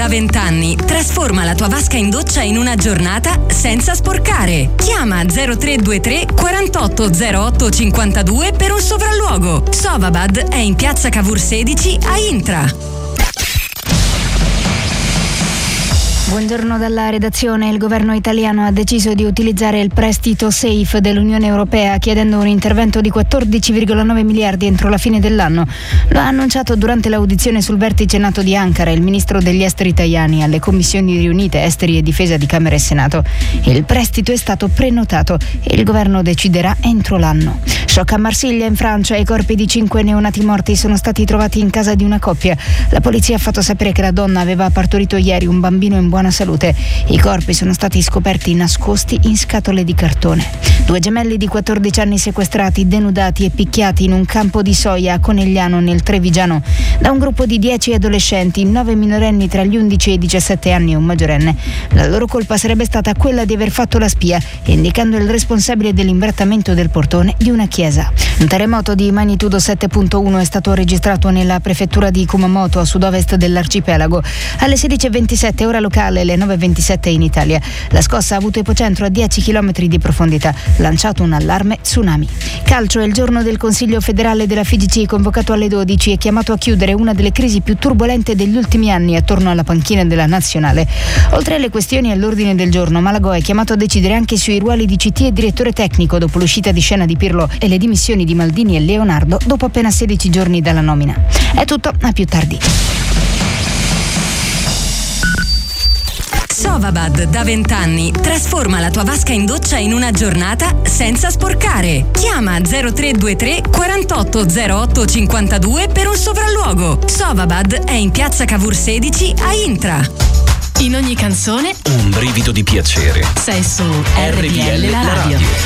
da 20 anni trasforma la tua vasca in doccia in una giornata senza sporcare. Chiama 0323 48 08 52 per un sopralluogo. Sovabad è in piazza Cavour 16 a Intra. Buongiorno dalla redazione. Il governo italiano ha deciso di utilizzare il prestito SAFE dell'Unione Europea, chiedendo un intervento di 14,9 miliardi entro la fine dell'anno. Lo ha annunciato durante l'audizione sul vertice NATO di Ankara il ministro degli esteri Tajani alle commissioni riunite esteri e difesa di Camera e Senato. Il prestito è stato prenotato e il governo deciderà entro l'anno. Shock a Marsiglia, in Francia. I corpi di 5 neonati morti sono stati trovati in casa di una coppia. La polizia ha fatto sapere che la donna aveva partorito ieri un bambino in buona salute. I corpi sono stati scoperti nascosti in scatole di cartone. 2 gemelli di 14 anni sequestrati, denudati e picchiati in un campo di soia a Conegliano, nel Trevigiano, da un gruppo di 10 adolescenti, 9 minorenni tra gli 11 e i 17 anni e un maggiorenne. La loro colpa sarebbe stata quella di aver fatto la spia, indicando il responsabile dell'imbrattamento del portone di una chiesa. Un terremoto di magnitudo 7.1 è stato registrato nella prefettura di Kumamoto, a sud-ovest dell'arcipelago, alle 16:27 ora locale, alle 9:27 in Italia. La scossa ha avuto epocentro a 10 km di profondità, lanciato un allarme tsunami. Calcio. È il giorno del Consiglio federale della FIGC, convocato alle 12 e chiamato a chiudere una delle crisi più turbolente degli ultimi anni attorno alla panchina della nazionale. Oltre alle questioni all'ordine del giorno, Malagò è chiamato a decidere anche sui ruoli di CT e direttore tecnico dopo l'uscita di scena di Pirlo e le dimissioni di Maldini e Leonardo dopo appena 16 giorni dalla nomina. È tutto, a più tardi. Sovabad da 20 anni trasforma la tua vasca in doccia in una giornata senza sporcare. Chiama 0323 48 08 52 per un sopralluogo. Sovabad è in piazza Cavour 16 a Intra. In ogni canzone un brivido di piacere. sei su RPL la radio.